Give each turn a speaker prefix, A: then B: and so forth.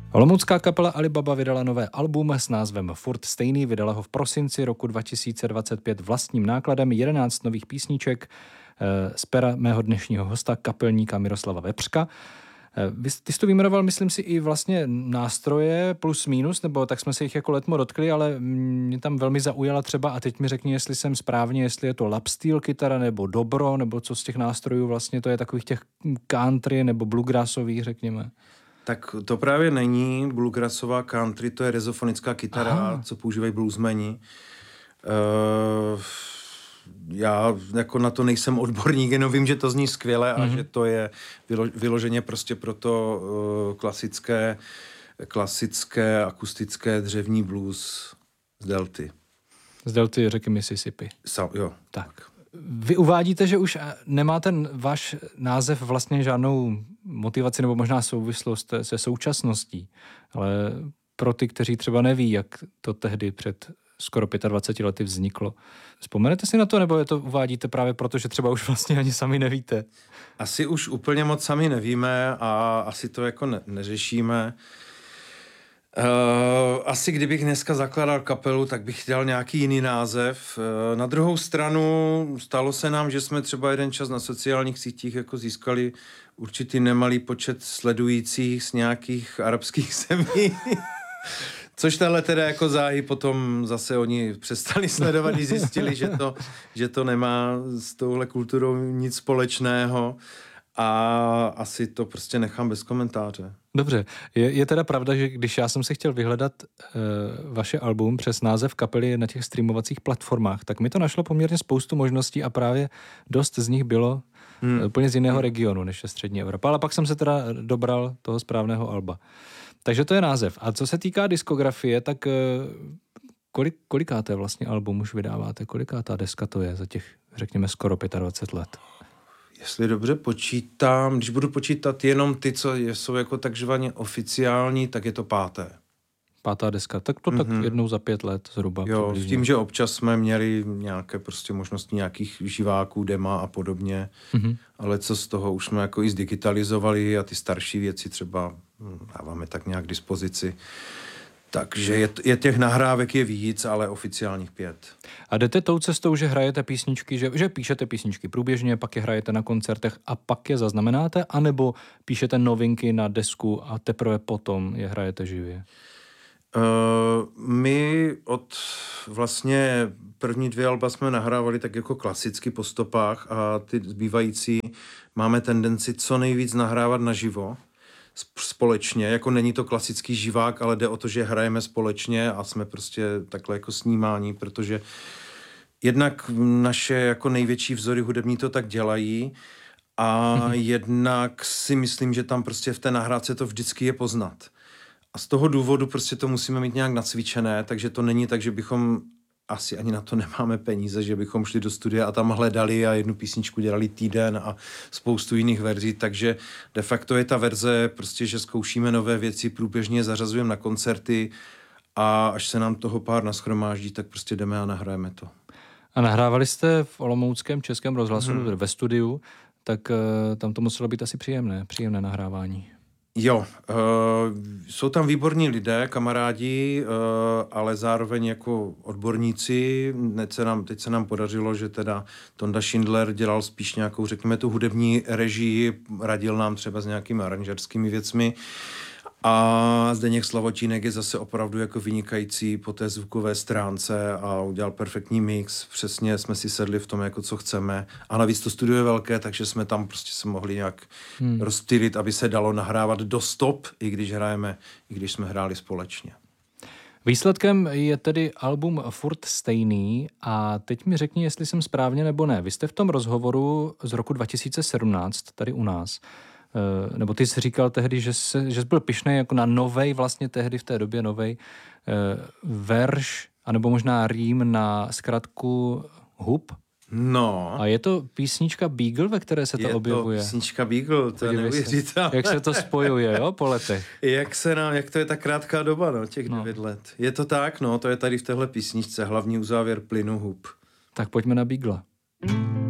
A: Olomoucká kapela Alibaba vydala nové album s názvem Furt stejný, vydala ho v prosinci roku 2025 vlastním nákladem, 11 nových písniček z pera mého dnešního hosta, kapelníka Miroslava Vepřka. Ty jsi to vyjmenoval, myslím si, i vlastně nástroje plus minus, nebo tak jsme se jich jako letmo dotkli, ale mě tam velmi zaujala třeba, a teď mi řekni, jestli jsem správně, jestli je to lapsteel kytara, nebo dobro, nebo co z těch nástrojů vlastně to je, takových těch country nebo bluegrassových, řekněme.
B: Tak to právě není bluegrassová country, to je rezofonická kytara, aha, co používají bluesmeni. Já jako na to nejsem odborník, jenom vím, že to zní skvěle a že to je vyloženě prostě pro to klasické akustické dřevní blues z delty.
A: Z delty řeky Mississippi.
B: Jo.
A: Tak. Vy uvádíte, že už nemá ten váš název vlastně žádnou motivaci nebo možná souvislost se současností, ale pro ty, kteří třeba neví, jak to tehdy před skoro 25 lety vzniklo. Vzpomenete si na to, nebo je to uvádíte právě proto, že třeba už vlastně ani sami nevíte?
B: Asi už úplně moc sami nevíme a asi to jako neřešíme. Asi kdybych dneska zakládal kapelu, tak bych dal nějaký jiný název. Na druhou stranu stalo se nám, že jsme třeba jeden čas na sociálních sítích jako získali určitý nemalý počet sledujících z nějakých arabských zemí. Což tahle teda jako záhy potom zase oni přestali sledovat, když zjistili, že to nemá s touhle kulturou nic společného. A asi to prostě nechám bez komentáře.
A: Dobře. Je teda pravda, že když já jsem si chtěl vyhledat vaše album přes název kapely na těch streamovacích platformách, tak mi to našlo poměrně spoustu možností a právě dost z nich bylo úplně z jiného regionu, než je střední Evropa. Ale pak jsem se teda dobral toho správného alba. Takže to je název. A co se týká diskografie, tak kolikáté vlastně album už vydáváte? Kolikátá deska to je za těch, řekněme, skoro 25 let?
B: Jestli dobře počítám, když budu počítat jenom ty, co jsou jako takzvaně oficiální, tak je to 5.
A: 5. deska, tak to tak jednou za 5 let zhruba.
B: Jo, s tím, že občas jsme měli nějaké prostě možnosti nějakých živáků, dema a podobně, ale co z toho už jsme jako i zdigitalizovali a ty starší věci třeba dáváme tak nějak k dispozici. Takže je těch nahrávek je víc, ale oficiálních 5.
A: A jdete tou cestou, že hrajete písničky, že píšete písničky průběžně, pak je hrajete na koncertech a pak je zaznamenáte, anebo píšete novinky na desku a teprve potom je hrajete živě?
B: My od vlastně první 2 alba jsme nahrávali tak jako klasicky po stopách a ty zbývající máme tendenci co nejvíc nahrávat naživo. Společně, jako není to klasický živák, ale jde o to, že hrajeme společně a jsme prostě takhle jako snímání, protože jednak naše jako největší vzory hudební to tak dělají a jednak si myslím, že tam prostě v té nahrádce to vždycky je poznat. A z toho důvodu prostě to musíme mít nějak nacvičené, takže to není tak, že bychom asi ani na to nemáme peníze, že bychom šli do studia a tam hledali a jednu písničku dělali týden a spoustu jiných verzí, takže de facto je ta verze prostě, že zkoušíme nové věci, průběžně zařazujeme na koncerty a až se nám toho pár nashromáždí, tak prostě jdeme a nahrajeme to.
A: A nahrávali jste v olomouckém Českém rozhlasu ve studiu, tak tam to muselo být asi příjemné nahrávání.
B: Jo, jsou tam výborní lidé, kamarádi, ale zároveň jako odborníci. Teď se nám podařilo, že teda Tonda Schindler dělal spíš nějakou, řekněme, tu hudební režii, radil nám třeba s nějakými aranžerskými věcmi. A Zdeněk Slavotínek je zase opravdu jako vynikající po té zvukové stránce a udělal perfektní mix. Přesně jsme si sedli v tom, jako co chceme. A navíc to studio je velké, takže jsme tam prostě se mohli nějak rozptýlit, aby se dalo nahrávat do stop, i když jsme hráli společně.
A: Výsledkem je tedy album Furt stejný a teď mi řekni, jestli jsem správně nebo ne. Vy jste v tom rozhovoru z roku 2017 tady u nás, nebo ty jsi říkal tehdy, že jsi byl pyšnej jako na novej, vlastně tehdy v té době novej verš, anebo možná rým na zkratku hub.
B: No.
A: A je to písnička Beagle, ve které se to objevuje?
B: Je to písnička Beagle, to je neuvěřitelné.
A: Jak se to spojuje, jo, po letech?
B: Jak to je ta krátká doba, no, těch 9 let. Je to tak, no, to je tady v téhle písničce, hlavní uzávěr plynu hub.
A: Tak pojďme na Beagle.